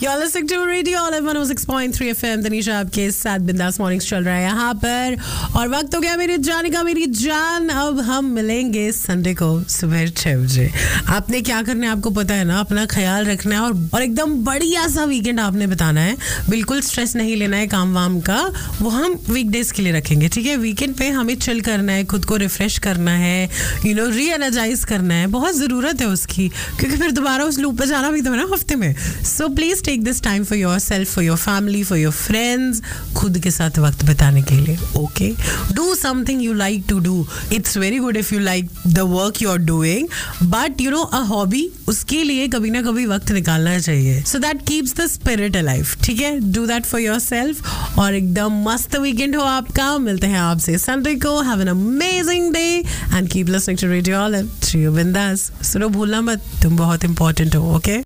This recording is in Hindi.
You're listening to Radio Olive 106.3 FM. Tanisha आपके साथ बिंदास मॉर्निंग्स चल रहा है यहाँ पर और वक्त हो गया मेरी जाने का। मेरी जान, अब हम मिलेंगे संडे को सुबह 6 बजे। आपने क्या करना है आपको पता है ना, अपना ख्याल रखना है और एकदम बढ़िया सा वीकेंड आपने बिताना है। बिल्कुल स्ट्रेस नहीं लेना है काम वाम का, वो हम वीकडेज के लिए रखेंगे, ठीक है। वीकेंड पे हमें चिल करना है, खुद को रिफ्रेश करना है, री एनर्जाइज करना है, बहुत ज़रूरत है उसकी, क्योंकि फिर दोबारा उस लूप पे जाना भी तो है ना हफ्ते में। So please take this time for your self, for your family, for your friends, खुद के साथ वक्त बिताने के लिए। Okay, do something you like to do. It's very good if you like the work you are doing, but a hobby, उसके लिए कभी ना कभी वक्त निकालना चाहिए, so that keeps the spirit alive, ठीक है। Do that for your self और एकदम मस्त वीकेंड हो आपका। मिलते हैं आपसे संडे को। Have an amazing day and keep listening to radio olive. बिंदास सुनो, भूलना मत, तुम बहुत इंपॉर्टेंट हो। ओके।